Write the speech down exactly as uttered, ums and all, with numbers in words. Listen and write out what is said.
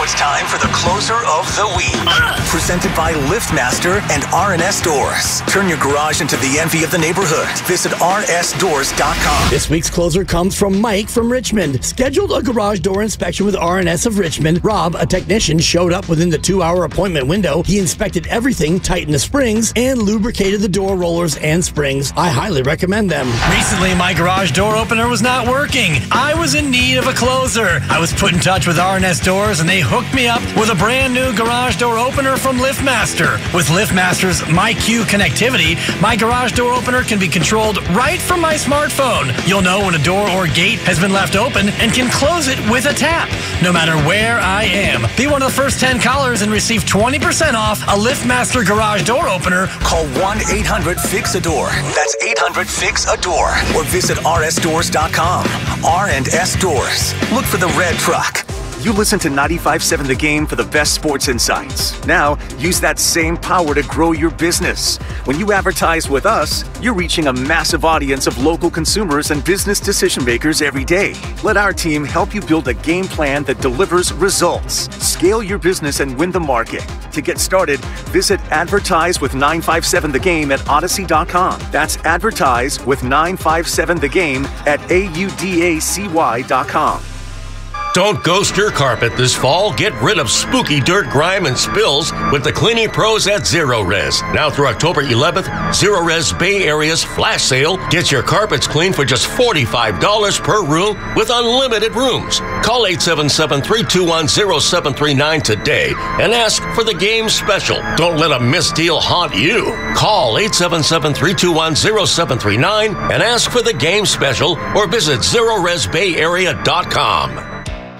it's time for the closer of the week. Presented by LiftMaster and R and S Doors. Turn your garage into the envy of the neighborhood. Visit R S doors dot com. This week's closer comes from Mike from Richmond. Scheduled a garage door inspection with R and S of Richmond. Rob, a technician, showed up within the two-hour appointment window. He inspected everything, tightened the springs, and lubricated the door rollers and springs. I highly recommend them. Recently, my garage door opener was not working. I was in need of a closer. I was put in touch with R and S Doors, and they hooked me up with a brand new garage door opener from LiftMaster. With LiftMaster's MyQ connectivity, my garage door opener can be controlled right from my smartphone. You'll know when a door or gate has been left open and can close it with a tap, no matter where I am. Be one of the first ten callers and receive twenty percent off a LiftMaster garage door opener. Call one eight hundred fix a door. That's eight hundred fix a door. Or visit R S doors dot com. R and S Doors. Look for the red truck. You listen to ninety-five seven The Game for the best sports insights. Now, use that same power to grow your business. When you advertise with us, you're reaching a massive audience of local consumers and business decision makers every day. Let our team help you build a game plan that delivers results. Scale your business and win the market. To get started, visit Advertise with nine five seven The Game at Odyssey dot com. That's Advertise with nine five seven The Game at A U D A C Y dot com. Don't ghost your carpet this fall. Get rid of spooky dirt, grime, and spills with the cleaning pros at Zerorez. Now through October eleventh, Zerorez Bay Area's flash sale gets your carpets cleaned for just forty-five dollars per room with unlimited rooms. Call eight seven seven, three two one, zero seven three nine today and ask for the game special. Don't let a missed deal haunt you. Call eight seven seven, three two one, zero seven three nine and ask for the game special or visit Zerorez Bay Area dot com.